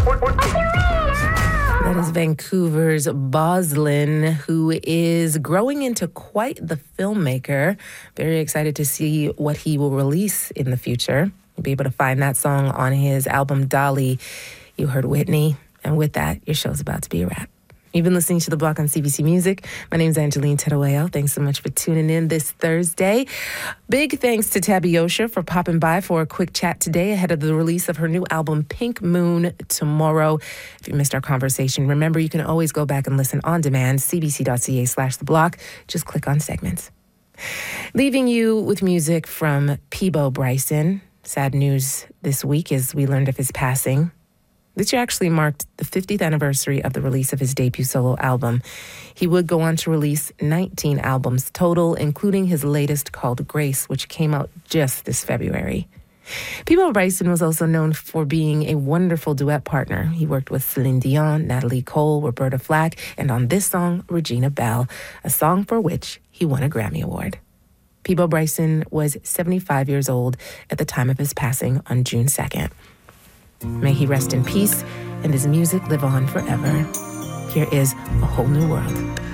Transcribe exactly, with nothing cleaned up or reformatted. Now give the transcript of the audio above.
That is Vancouver's Boslin, who is growing into quite the filmmaker. Very excited to see what he will release in the future. You'll be able to find that song on his album Dolly. You heard Whitney. And with that, your show's about to be a wrap. You've been listening to The Block on C B C Music. My name's Angeline Teruel. Thanks so much for tuning in this Thursday. Big thanks to Tabby Osher for popping by for a quick chat today ahead of the release of her new album, Pink Moon, tomorrow. If you missed our conversation, remember you can always go back and listen on demand, cbc.ca slash The Block. Just click on segments. Leaving you with music from Peabo Bryson. Sad news this week as we learned of his passing. This year actually marked the fiftieth anniversary of the release of his debut solo album. He would go on to release nineteen albums total, including his latest called Grace, which came out just this February. Peabo Bryson was also known for being a wonderful duet partner. He worked with Celine Dion, Natalie Cole, Roberta Flack, and on this song, Regina Belle, a song for which he won a Grammy Award. Peabo Bryson was seventy-five years old at the time of his passing on June second. May he rest in peace and his music live on forever. Here is A Whole New World.